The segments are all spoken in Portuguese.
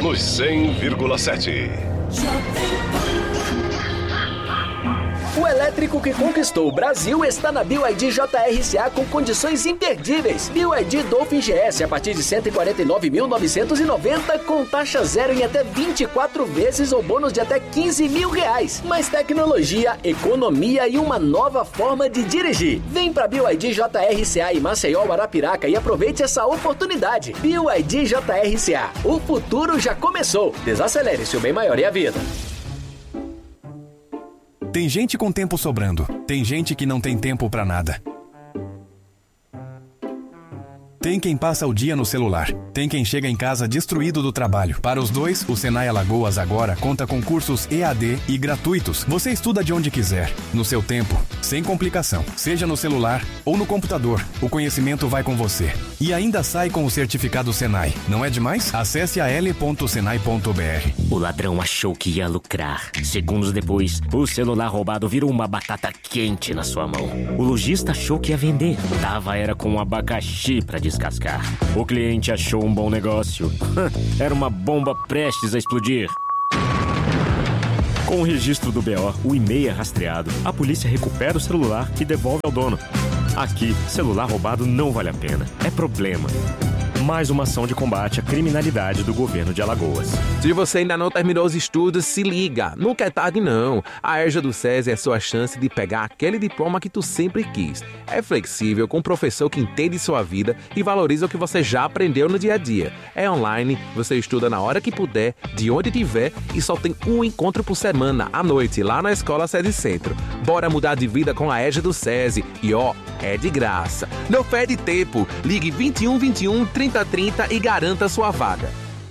nos 100,7. O elétrico que conquistou o Brasil está na BYD JRCA com condições imperdíveis. BYD Dolphin GS a partir de R$ 149.990 com taxa zero em até 24 vezes ou bônus de até R$15 mil. Mais tecnologia, economia e uma nova forma de dirigir. Vem pra BYD JRCA em Maceió, Arapiraca e aproveite essa oportunidade. BYD JRCA. O futuro já começou. Desacelere, seu bem maior e a vida. Tem gente com tempo sobrando. Tem gente que não tem tempo pra nada. Tem quem passa o dia no celular. Tem quem chega em casa destruído do trabalho. Para os dois, o Senai Alagoas agora conta com cursos EAD e gratuitos. Você estuda de onde quiser, no seu tempo, sem complicação. Seja no celular ou no computador, o conhecimento vai com você. E ainda sai com o certificado Senai. Não é demais? Acesse al.senai.br. O ladrão achou que ia lucrar. Segundos depois, o celular roubado virou uma batata quente na sua mão. O lojista achou que ia vender. Era com um abacaxi pra descascar. O cliente achou um bom negócio. Era uma bomba prestes a explodir. Com o registro do BO, o e-mail é rastreado. A polícia recupera o celular e devolve ao dono. Aqui, celular roubado não vale a pena. É problema. Mais uma ação de combate à criminalidade do governo de Alagoas. Se você ainda não terminou os estudos, se liga. Nunca é tarde, não. A EJA do SESI é a sua chance de pegar aquele diploma que tu sempre quis. É flexível, com um professor que entende sua vida e valoriza o que você já aprendeu no dia a dia. É online, você estuda na hora que puder, de onde tiver e só tem um encontro por semana, à noite, lá na Escola SESI Centro. Bora mudar de vida com a EJA do SESI. E é de graça. Não perde tempo. Ligue 21 21 30 30 e garanta sua vaga.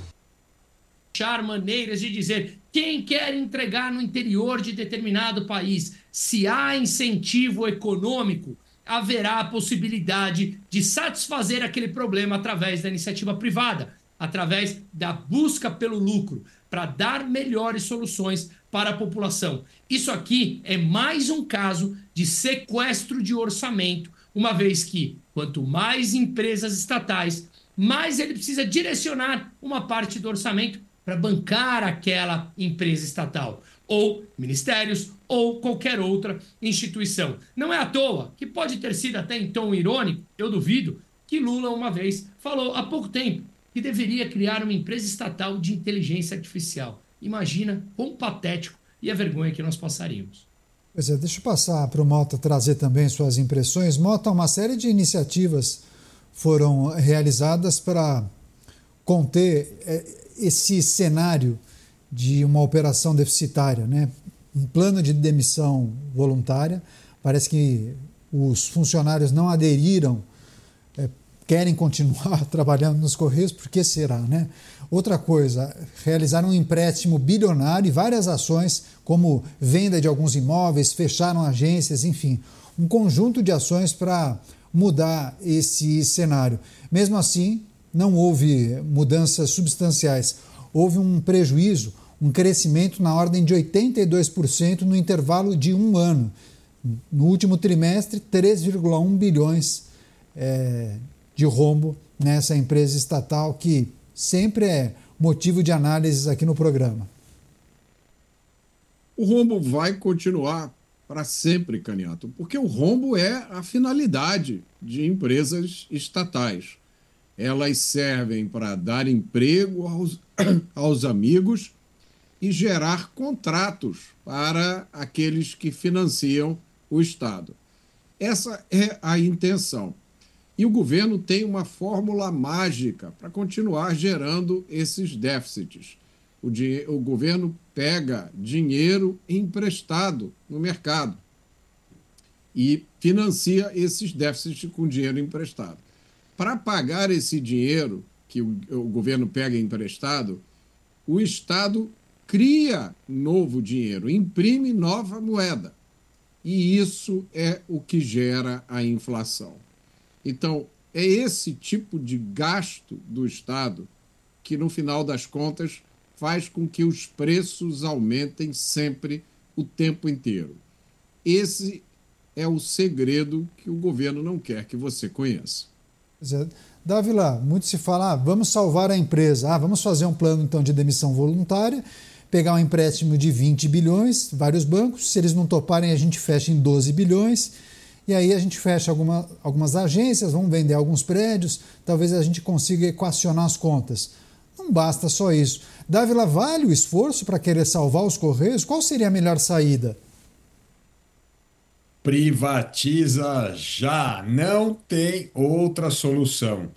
Achar maneiras de dizer quem quer entregar no interior de determinado país. Se há incentivo econômico, haverá a possibilidade de satisfazer aquele problema através da iniciativa privada, através da busca pelo lucro, para dar melhores soluções para a população. Isso aqui é mais um caso de sequestro de orçamento, uma vez que, quanto mais empresas estatais, mais ele precisa direcionar uma parte do orçamento para bancar aquela empresa estatal, ou ministérios, ou qualquer outra instituição. Não é à toa, que pode ter sido até em tom irônico, eu duvido, que Lula uma vez falou há pouco tempo que deveria criar uma empresa estatal de inteligência artificial. Imagina quão patético e a vergonha que nós passaríamos. Pois é, deixa eu passar para o Mota trazer também suas impressões. Mota, uma série de iniciativas foram realizadas para conter esse cenário de uma operação deficitária, né? Um plano de demissão voluntária. Parece que os funcionários não aderiram, querem continuar trabalhando nos Correios, por que será, né? Outra coisa, realizaram um empréstimo bilionário e várias ações, como venda de alguns imóveis, fecharam agências, enfim, um conjunto de ações para mudar esse cenário. Mesmo assim, não houve mudanças substanciais. Houve um prejuízo, um crescimento na ordem de 82% no intervalo de um ano. No último trimestre, 3,1 bilhões de rombo nessa empresa estatal que sempre é motivo de análises aqui no programa. O rombo vai continuar para sempre, Caniato, porque o rombo é a finalidade de empresas estatais. Elas servem para dar emprego aos amigos e gerar contratos para aqueles que financiam o Estado. Essa é a intenção. E o governo tem uma fórmula mágica para continuar gerando esses déficits. O governo pega dinheiro emprestado no mercado e financia esses déficits com dinheiro emprestado. Para pagar esse dinheiro que o governo pega emprestado, o Estado cria novo dinheiro, imprime nova moeda. E isso é o que gera a inflação. Então, é esse tipo de gasto do Estado que, no final das contas, faz com que os preços aumentem sempre, o tempo inteiro. Esse é o segredo que o governo não quer que você conheça. Dávila, muito se fala, vamos salvar a empresa, vamos fazer um plano então de demissão voluntária, pegar um empréstimo de 20 bilhões, vários bancos, se eles não toparem a gente fecha em 12 bilhões, e aí a gente fecha algumas agências, vamos vender alguns prédios, talvez a gente consiga equacionar as contas. Não basta só isso. Dávila, vale o esforço para querer salvar os Correios? Qual seria a melhor saída? Privatiza já, não tem outra solução.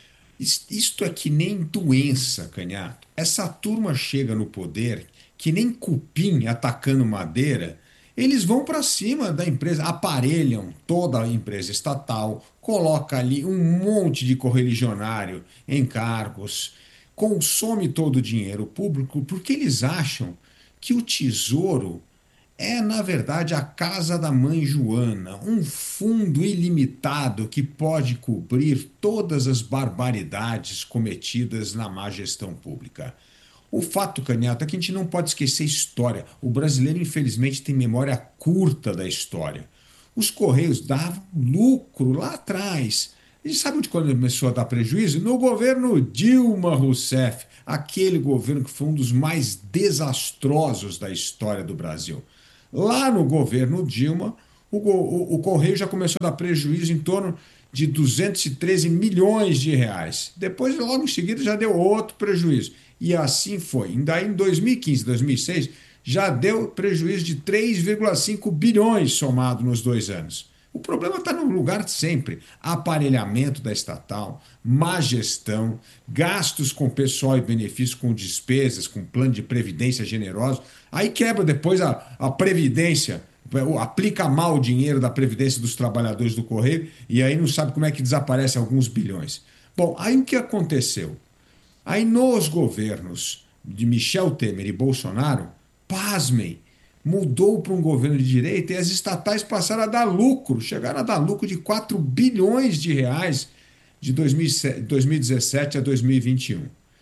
Isto é que nem doença, Canhato. Essa turma chega no poder que nem cupim atacando madeira, eles vão para cima da empresa, aparelham toda a empresa estatal, coloca ali um monte de correligionário em cargos, consome todo o dinheiro público porque eles acham que o tesouro é, na verdade, a casa da mãe Joana, um fundo ilimitado que pode cobrir todas as barbaridades cometidas na má gestão pública. O fato, Canhato, é que a gente não pode esquecer a história. O brasileiro, infelizmente, tem memória curta da história. Os Correios davam lucro lá atrás. E sabe de quando começou a dar prejuízo? No governo Dilma Rousseff, aquele governo que foi um dos mais desastrosos da história do Brasil. Lá no governo Dilma, o Correio já começou a dar prejuízo em torno de 213 milhões de reais. Depois, logo em seguida, já deu outro prejuízo. E assim foi. E daí, em 2015, 2006, já deu prejuízo de 3,5 bilhões somado nos 2 anos. O problema está no lugar sempre. Aparelhamento da estatal, má gestão, gastos com pessoal e benefícios, com despesas, com plano de previdência generoso. Aí quebra depois a previdência, aplica mal o dinheiro da previdência dos trabalhadores do Correio e aí não sabe como é que desaparece alguns bilhões. Bom, aí o que aconteceu? Aí nos governos de Michel Temer e Bolsonaro, pasmem, mudou para um governo de direita e as estatais passaram a dar lucro, chegaram a dar lucro de 4 bilhões de reais de 2017 a 2021.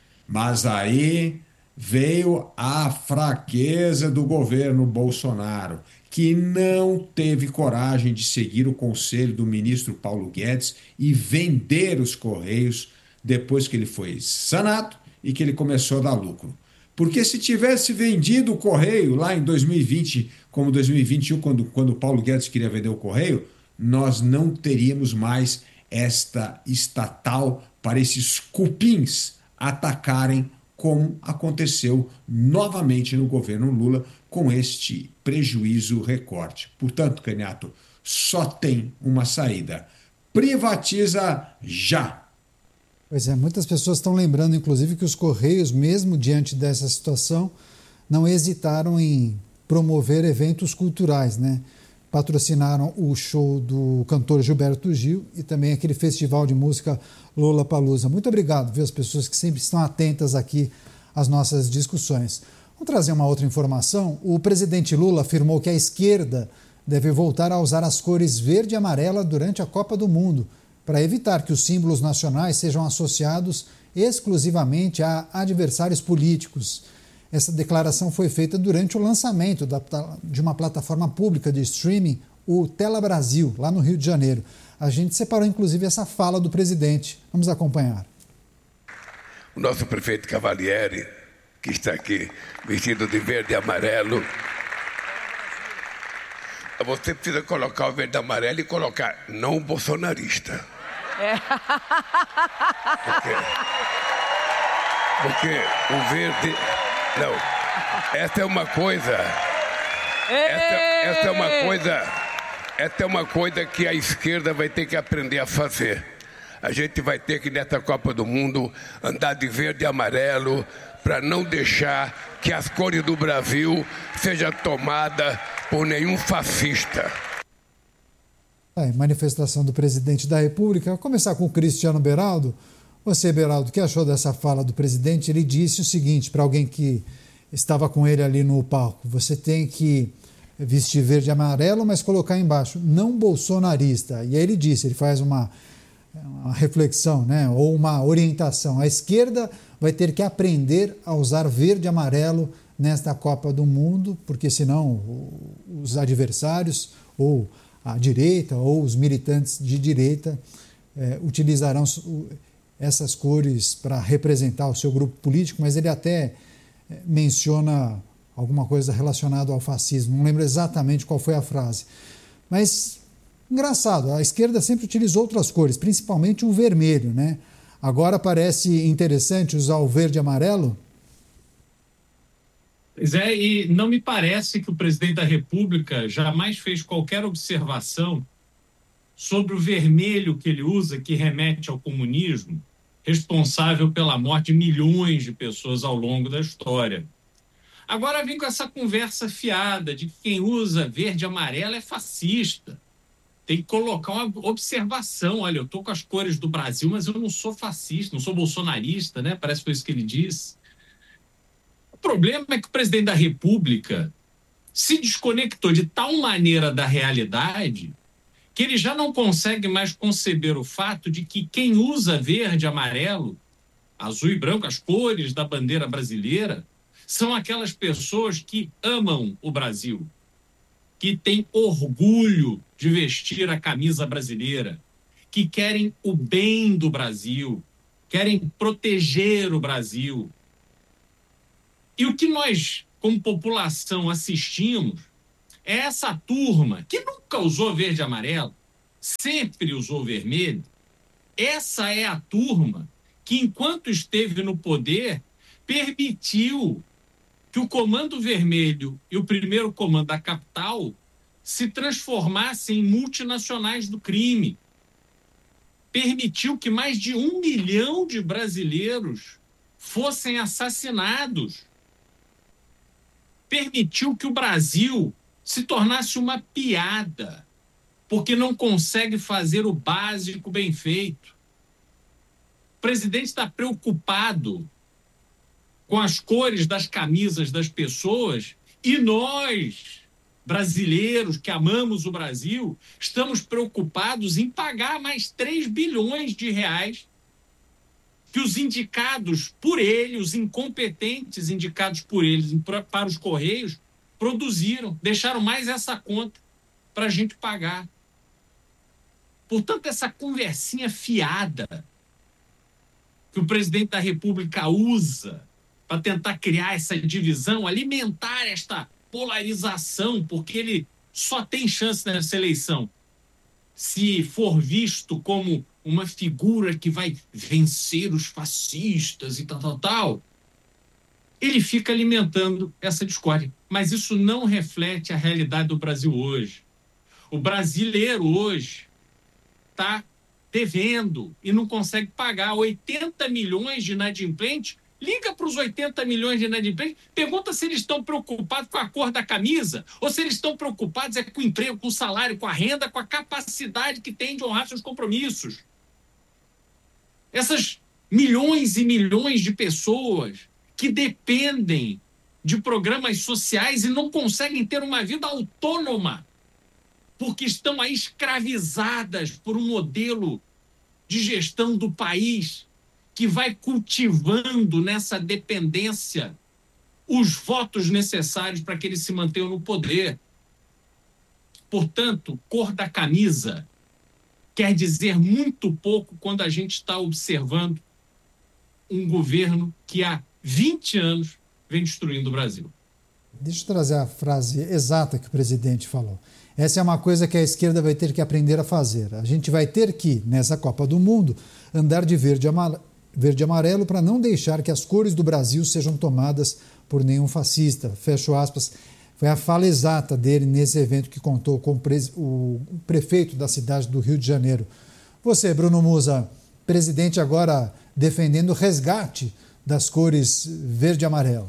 Mas aí veio a fraqueza do governo Bolsonaro, que não teve coragem de seguir o conselho do ministro Paulo Guedes e vender os Correios depois que ele foi sanado e que ele começou a dar lucro. Porque se tivesse vendido o Correio lá em 2020, como 2021, quando o Paulo Guedes queria vender o Correio, nós não teríamos mais esta estatal para esses cupins atacarem, como aconteceu novamente no governo Lula, com este prejuízo recorde. Portanto, Canhato, só tem uma saída. Privatiza já! Pois é, muitas pessoas estão lembrando, inclusive, que os Correios, mesmo diante dessa situação, não hesitaram em promover eventos culturais, né? Patrocinaram o show do cantor Gilberto Gil e também aquele festival de música Lollapalooza. Muito obrigado, viu, as pessoas que sempre estão atentas aqui às nossas discussões. Vamos trazer uma outra informação. O presidente Lula afirmou que a esquerda deve voltar a usar as cores verde e amarela durante a Copa do Mundo, para evitar que os símbolos nacionais sejam associados exclusivamente a adversários políticos. Essa declaração foi feita durante o lançamento de uma plataforma pública de streaming, o Tela Brasil, lá no Rio de Janeiro. A gente separou, inclusive, essa fala do presidente. Vamos acompanhar. O nosso prefeito Cavalieri, que está aqui vestido de verde e amarelo. Você precisa colocar o verde e amarelo e colocar não bolsonarista. Porque o verde... Não, essa é uma coisa... Essa é uma coisa que a esquerda vai ter que aprender a fazer. A gente vai ter que, nessa Copa do Mundo, andar de verde e amarelo para não deixar que as cores do Brasil sejam tomadas por nenhum fascista. Manifestação do presidente da República. Vou começar com o Cristiano Beraldo. Você, Beraldo, o que achou dessa fala do presidente? Ele disse o seguinte para alguém que estava com ele ali no palco: você tem que vestir verde e amarelo, mas colocar embaixo, não bolsonarista. E aí ele disse, ele faz uma reflexão, né, ou uma orientação. A esquerda vai ter que aprender a usar verde e amarelo nesta Copa do Mundo, porque senão os adversários, ou a direita, ou os militantes de direita, utilizarão essas cores para representar o seu grupo político, mas ele até menciona alguma coisa relacionada ao fascismo. Não lembro exatamente qual foi a frase. Mas, engraçado, a esquerda sempre utilizou outras cores, principalmente o vermelho, né? Agora parece interessante usar o verde e amarelo. Pois é, e não me parece que o presidente da República jamais fez qualquer observação sobre o vermelho que ele usa, que remete ao comunismo, responsável pela morte de milhões de pessoas ao longo da história. Agora vem com essa conversa fiada de que quem usa verde e amarelo é fascista. Tem que colocar uma observação. Olha, eu estou com as cores do Brasil, mas eu não sou fascista, não sou bolsonarista, né? Parece que foi isso que ele disse. O problema é que o presidente da República se desconectou de tal maneira da realidade que ele já não consegue mais conceber o fato de que quem usa verde e amarelo, azul e branco, as cores da bandeira brasileira, são aquelas pessoas que amam o Brasil, que têm orgulho de vestir a camisa brasileira, que querem o bem do Brasil, querem proteger o Brasil. E o que nós, como população, assistimos é essa turma que nunca usou verde e amarelo, sempre usou vermelho. Essa é a turma que, enquanto esteve no poder, permitiu que o Comando Vermelho e o primeiro comando da capital se transformassem em multinacionais do crime. Permitiu que mais de 1 milhão de brasileiros fossem assassinados. Permitiu que o Brasil se tornasse uma piada, porque não consegue fazer o básico bem feito. O presidente está preocupado com as cores das camisas das pessoas e nós, brasileiros que amamos o Brasil, estamos preocupados em pagar mais 3 bilhões de reais que os indicados por ele, os incompetentes indicados por eles para os Correios, produziram, deixaram mais essa conta para a gente pagar. Portanto, essa conversinha fiada que o presidente da República usa para tentar criar essa divisão, alimentar esta polarização, porque ele só tem chance nessa eleição se for visto como uma figura que vai vencer os fascistas e tal, ele fica alimentando essa discórdia. Mas isso não reflete a realidade do Brasil hoje. O brasileiro hoje está devendo e não consegue pagar 80 milhões de inadimplentes. Liga para os 80 milhões de inadimplentes, pergunta se eles estão preocupados com a cor da camisa ou se eles estão preocupados com o emprego, com o salário, com a renda, com a capacidade que tem de honrar seus compromissos. Essas milhões e milhões de pessoas que dependem de programas sociais e não conseguem ter uma vida autônoma porque estão aí escravizadas por um modelo de gestão do país que vai cultivando nessa dependência os votos necessários para que eles se mantenham no poder. Portanto, cor da camisa quer dizer muito pouco quando a gente está observando um governo que há 20 anos vem destruindo o Brasil. Deixa eu trazer a frase exata que o presidente falou. Essa é uma coisa que a esquerda vai ter que aprender a fazer. A gente vai ter que, nessa Copa do Mundo, andar de verde e amarelo para não deixar que as cores do Brasil sejam tomadas por nenhum fascista. Fecho aspas. Foi a fala exata dele nesse evento que contou com o prefeito da cidade do Rio de Janeiro. Você, Bruno Musa, presidente agora defendendo o resgate das cores verde e amarelo.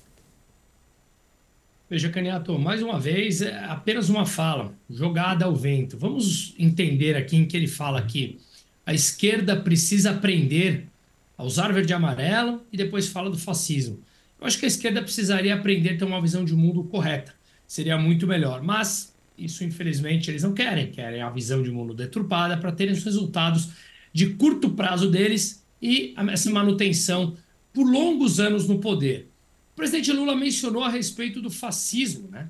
Veja, Caniato, mais uma vez, é apenas uma fala, jogada ao vento. Vamos entender aqui em que ele fala que a esquerda precisa aprender a usar verde e amarelo e depois fala do fascismo. Eu acho que a esquerda precisaria aprender a ter uma visão de mundo correta. Seria muito melhor. Mas isso, infelizmente, eles não querem. Querem a visão de mundo deturpada para terem os resultados de curto prazo deles e essa manutenção por longos anos no poder. O presidente Lula mencionou a respeito do fascismo, né?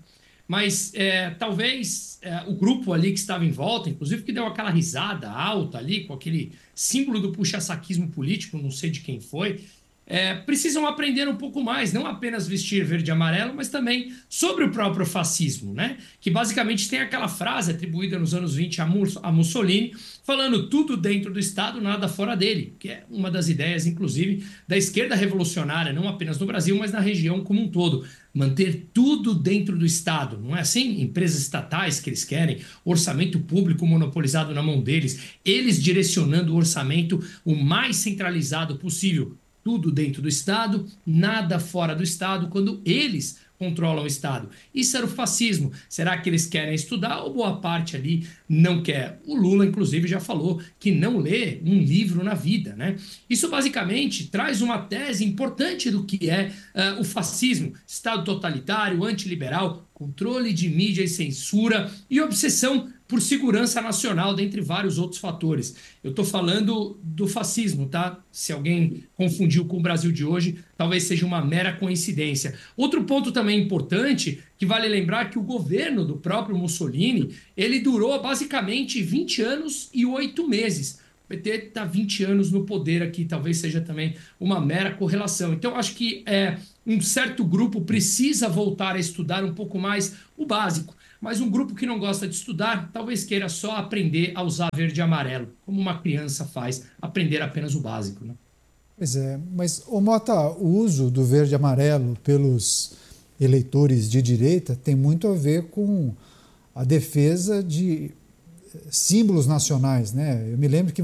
mas talvez o grupo ali que estava em volta, inclusive que deu aquela risada alta ali, com aquele símbolo do puxa-saquismo político, não sei de quem foi, precisam aprender um pouco mais, não apenas vestir verde e amarelo, mas também sobre o próprio fascismo, né? Que basicamente tem aquela frase atribuída nos anos 20 a Mussolini, falando tudo dentro do Estado, nada fora dele, que é uma das ideias, inclusive, da esquerda revolucionária, não apenas no Brasil, mas na região como um todo. Manter tudo dentro do Estado, não é assim? Empresas estatais que eles querem, orçamento público monopolizado na mão deles, eles direcionando o orçamento o mais centralizado possível. Tudo dentro do Estado, nada fora do Estado, quando eles controlam o Estado. Isso era o fascismo. Será que eles querem estudar ou boa parte ali não quer? O Lula, inclusive, já falou que não lê um livro na vida, né? Isso, basicamente, traz uma tese importante do que é o fascismo. Estado totalitário, antiliberal, controle de mídia e censura e obsessão por segurança nacional, dentre vários outros fatores. Eu estou falando do fascismo, tá? Se alguém confundiu com o Brasil de hoje, talvez seja uma mera coincidência. Outro ponto também importante, que vale lembrar que o governo do próprio Mussolini, ele durou basicamente 20 anos e 8 meses. O PT está 20 anos no poder aqui, talvez seja também uma mera correlação. Então, acho que um certo grupo precisa voltar a estudar um pouco mais o básico. Mas um grupo que não gosta de estudar, talvez queira só aprender a usar verde e amarelo, como uma criança faz, aprender apenas o básico, né? Pois é, mas, Mota, o uso do verde e amarelo pelos eleitores de direita tem muito a ver com a defesa de símbolos nacionais, né? Eu me lembro que